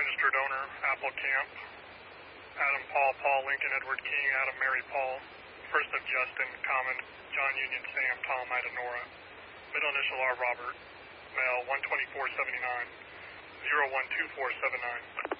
registered owner, Apple Camp. Adam Paul, Paul Lincoln, Edward King, Adam Mary Paul. First of Justin, Common, John Union Sam, Tom Ida Nora. Middle initial R Robert. Male 12479, 012479.